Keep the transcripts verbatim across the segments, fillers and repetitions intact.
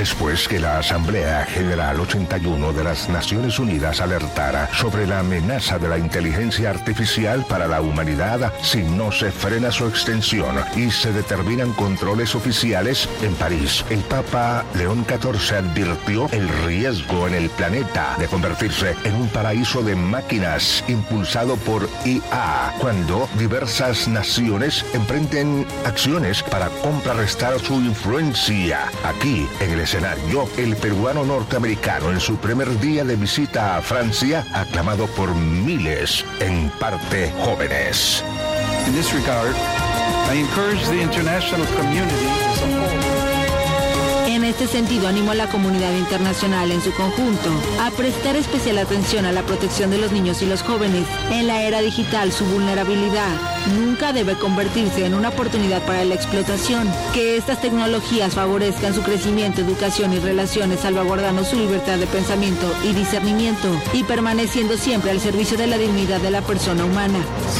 después que la Asamblea General ochenta y uno de las Naciones Unidas alertara sobre la amenaza de la inteligencia artificial para la humanidad si no se frena su extensión y se determinan controles oficiales en París. El Papa León catorce advirtió el riesgo en el planeta de convertirse en un paraíso de máquinas impulsado por I A, cuando diversas naciones emprenden acciones para contrarrestar su influencia. Aquí, en el escenario, el peruano norteamericano en su primer día de visita a Francia, aclamado por miles, en parte jóvenes. In this regard, I encourage the international community as a whole. En este sentido, animo a la comunidad internacional en su conjunto a prestar especial atención a la protección de los niños y los jóvenes. En la era digital, su vulnerabilidad nunca debe convertirse en una oportunidad para la explotación. Que estas tecnologías favorezcan su crecimiento, educación y relaciones, salvaguardando su libertad de pensamiento y discernimiento y permaneciendo siempre al servicio de la dignidad de la persona humana.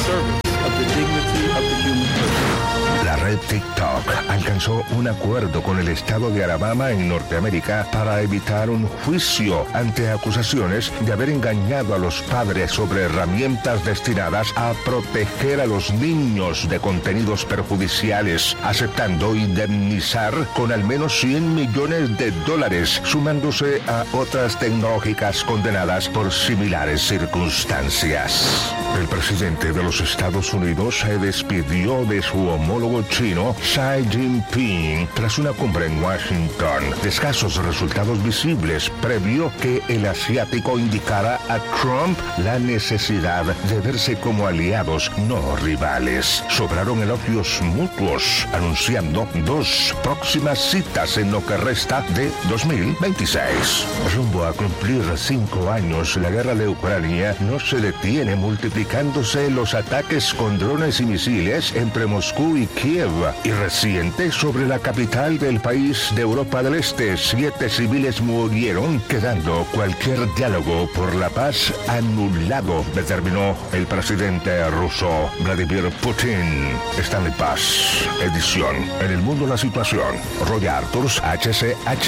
La red TikTok alcanzó un acuerdo con el estado de Alabama en Norteamérica para evitar un juicio ante acusaciones de haber engañado a los padres sobre herramientas destinadas a proteger a los niños de contenidos perjudiciales, aceptando indemnizar con al menos cien millones de dólares, sumándose a otras tecnológicas condenadas por similares circunstancias. El presidente de los Estados Unidos se despidió de su homólogo chino Xi Jinping tras una cumbre en Washington. De escasos resultados visibles previo que el asiático indicara a Trump la necesidad de verse como aliados, no rivales. Sobraron elogios mutuos, anunciando dos próximas citas en lo que resta de dos mil veintiséis. Rumbo a cumplir cinco años, la guerra de Ucrania no se detiene, multiplicándose los ataques con drones y misiles entre Moscú y Kiev, y reciente sobre la capital del país de Europa del Este. Siete civiles murieron, quedando cualquier diálogo por la paz anulado, determinó el presidente ruso Vladimir Putin. Stanley Paz, edición. En el mundo la situación. Roy Arturs, H C H.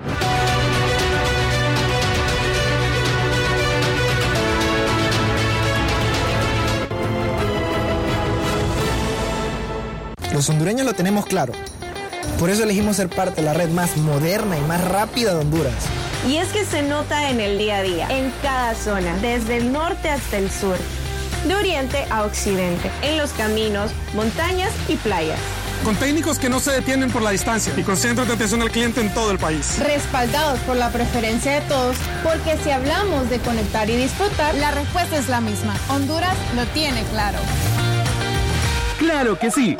Los hondureños lo tenemos claro. Por eso elegimos ser parte de la red más moderna y más rápida de Honduras. Y es que se nota en el día a día, en cada zona, desde el norte hasta el sur, de oriente a occidente, en los caminos, montañas y playas. Con técnicos que no se detienen por la distancia y con centros de atención al cliente en todo el país. Respaldados por la preferencia de todos, porque si hablamos de conectar y disfrutar, la respuesta es la misma. Honduras lo tiene claro. ¡Claro que sí!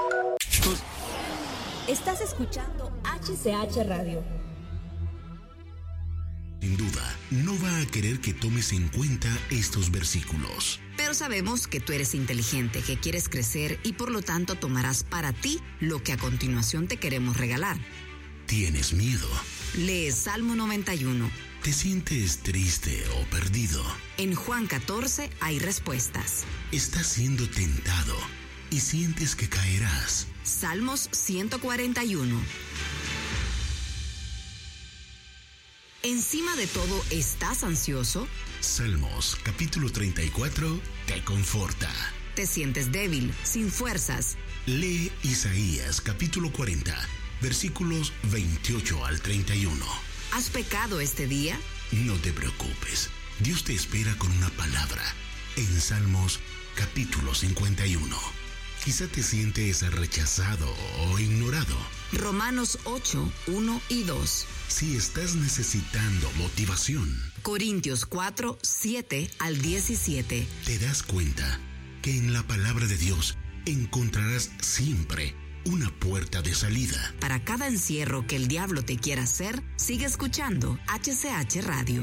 Estás escuchando H C H Radio. Sin duda, no va a querer que tomes en cuenta estos versículos. Pero sabemos que tú eres inteligente, que quieres crecer y por lo tanto tomarás para ti lo que a continuación te queremos regalar. ¿Tienes miedo? Lee Salmo noventa y uno. ¿Te sientes triste o perdido? En Juan catorce hay respuestas. ¿Estás siendo tentado y sientes que caerás? Salmos ciento cuarenta y uno. Encima de todo, ¿estás ansioso? Salmos capítulo treinta y cuatro te conforta. ¿Te sientes débil, sin fuerzas? Lee Isaías capítulo cuarenta, versículos veintiocho al treinta y uno. ¿Has pecado este día? No te preocupes, Dios te espera con una palabra. En Salmos capítulo cincuenta y uno. Quizá te sientes rechazado o ignorado. Romanos ocho, uno y dos. Si estás necesitando motivación. Corintios cuatro, siete al diecisiete. Te das cuenta que en la palabra de Dios encontrarás siempre una puerta de salida. Para cada encierro que el diablo te quiera hacer, sigue escuchando H C H Radio.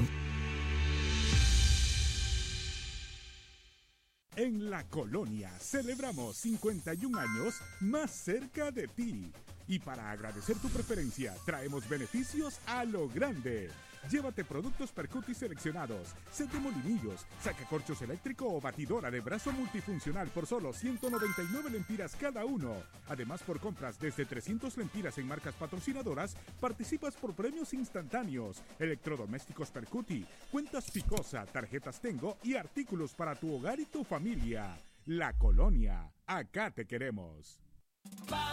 En La Colonia celebramos cincuenta y un años más cerca de ti. Y para agradecer tu preferencia, traemos beneficios a lo grande. Llévate productos Percuti seleccionados, set de molinillos, sacacorchos eléctrico o batidora de brazo multifuncional por solo ciento noventa y nueve lempiras cada uno. Además, por compras desde trescientas lempiras en marcas patrocinadoras, participas por premios instantáneos, electrodomésticos Percuti, cuentas Picosa, tarjetas Tengo y artículos para tu hogar y tu familia. La Colonia, acá te queremos.